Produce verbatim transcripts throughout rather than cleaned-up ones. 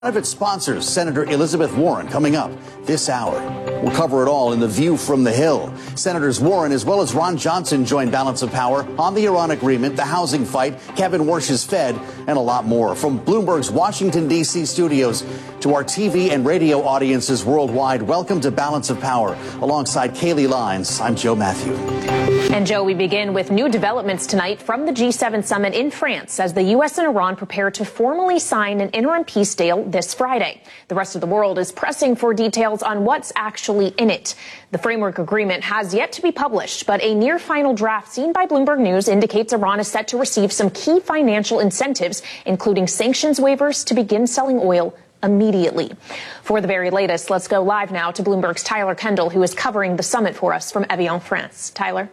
One of its sponsors, Senator Elizabeth Warren, coming up this hour. We'll cover it all in The View from the Hill. Senators Warren as well as Ron Johnson join Balance of Power on the Iran agreement, the housing fight, Kevin Warsh's Fed, and a lot more. From Bloomberg's Washington, D C studios to our T V and radio audiences worldwide, welcome to Balance of Power. Alongside Kaylee Lines, I'm Joe Matthew. And Joe, we begin with new developments tonight from the G seven summit in France as the U S and Iran prepare to formally sign an interim peace deal this Friday. The rest of the world is pressing for details on what's actually in it. The framework agreement has yet to be published, but a near final draft seen by Bloomberg News indicates Iran is set to receive some key financial incentives, including sanctions waivers to begin selling oil immediately. For the very latest, let's go live now to Bloomberg's Tyler Kendall, who is covering the summit for us from Evian, France. Tyler?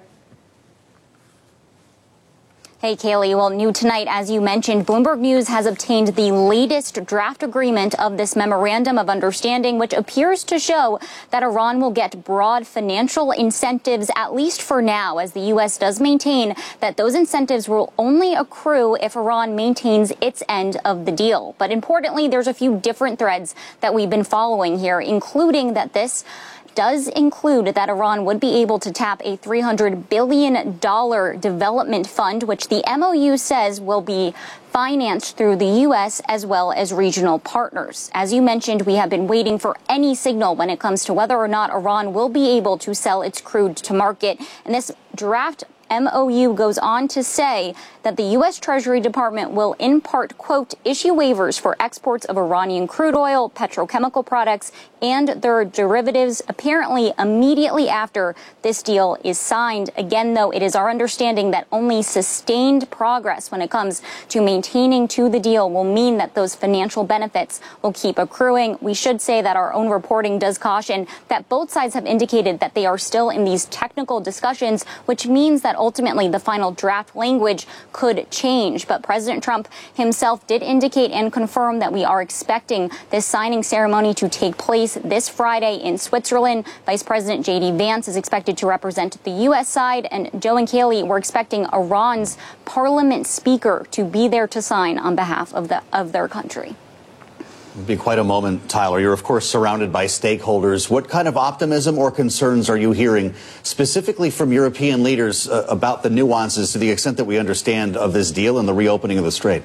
Hey, Kaylee. Well, new tonight, as you mentioned, Bloomberg News has obtained the latest draft agreement of this memorandum of understanding, which appears to show that Iran will get broad financial incentives, at least for now, as the U S does maintain that those incentives will only accrue if Iran maintains its end of the deal. But importantly, there's a few different threads that we've been following here, including that this does include that Iran would be able to tap a three hundred billion dollars development fund, which the M O U says will be financed through the U S as well as regional partners. As you mentioned, we have been waiting for any signal when it comes to whether or not Iran will be able to sell its crude to market. And this draft M O U goes on to say that the U S Treasury Department will in part, quote, issue waivers for exports of Iranian crude oil, petrochemical products, and their derivatives, apparently immediately after this deal is signed. Again, though, it is our understanding that only sustained progress when it comes to maintaining to the deal will mean that those financial benefits will keep accruing. We should say that our own reporting does caution that both sides have indicated that they are still in these technical discussions, which means that ultimately the final draft language could change. But President Trump himself did indicate and confirm that we are expecting this signing ceremony to take place this Friday in Switzerland. Vice President J D Vance is expected to represent the U S side. And Joe and Kaylee, we're expecting Iran's parliament speaker to be there to sign on behalf of the of their country. It'll be quite a moment, Tyler. You're, of course, surrounded by stakeholders. What kind of optimism or concerns are you hearing specifically from European leaders uh, about the nuances, to the extent that we understand, of this deal and the reopening of the Strait?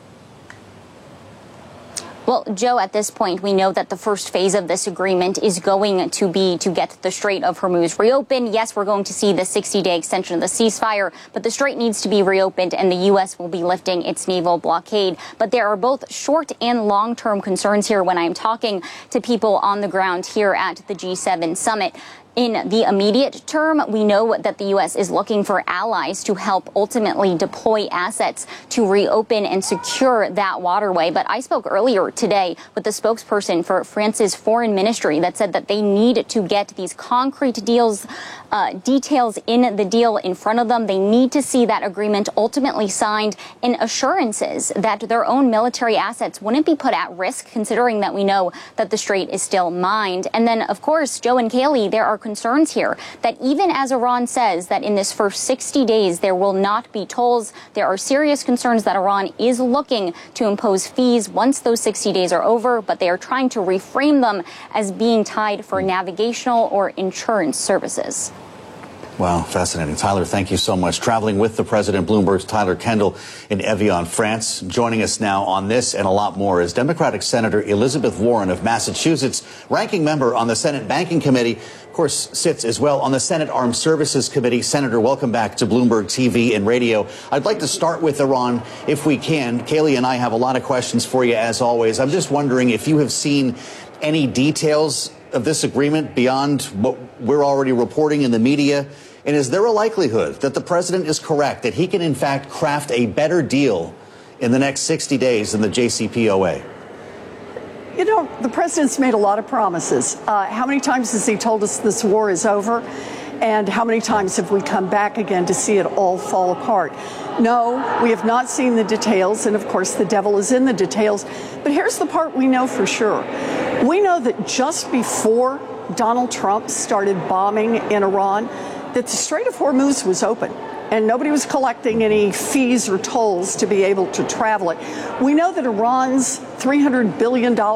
Well, Joe, at this point, we know that the first phase of this agreement is going to be to get the Strait of Hormuz reopened. Yes, we're going to see the sixty-day extension of the ceasefire, but the Strait needs to be reopened and the U S will be lifting its naval blockade. But there are both short and long-term concerns here when I'm talking to people on the ground here at the G seven summit. In the immediate term, we know that the U S is looking for allies to help ultimately deploy assets to reopen and secure that waterway. But I spoke earlier today with the spokesperson for France's foreign ministry that said that they need to get these concrete deals, uh, details in the deal in front of them. They need to see that agreement ultimately signed and assurances that their own military assets wouldn't be put at risk, considering that we know that the Strait is still mined. And then, of course, Joe and Kaylee, there are concerns here that even as Iran says that in this first sixty days there will not be tolls, there are serious concerns that Iran is looking to impose fees once those sixty days are over, but they are trying to reframe them as being tied for navigational or insurance services. Wow, fascinating. Tyler, thank you so much. Traveling with the President, Bloomberg's Tyler Kendall in Evian, France. Joining us now on this and a lot more is Democratic Senator Elizabeth Warren of Massachusetts, ranking member on the Senate Banking Committee, of course, sits as well on the Senate Armed Services Committee. Senator, welcome back to Bloomberg T V and radio. I'd like to start with Iran, if we can. Kaylee and I have a lot of questions for you, as always. I'm just wondering if you have seen any details of this agreement beyond what we're already reporting in the media. And is there a likelihood that the president is correct, that he can, in fact, craft a better deal in the next sixty days than the J C P O A? You know, the president's made a lot of promises. Uh, how many times has he told us this war is over? And how many times have we come back again to see it all fall apart? No, we have not seen the details. And of course, the devil is in the details. But here's the part we know for sure. We know that just before Donald Trump started bombing in Iran, that the Strait of Hormuz was open. and nobody was collecting any fees or tolls to be able to travel it. We know that Iran's three hundred billion dollars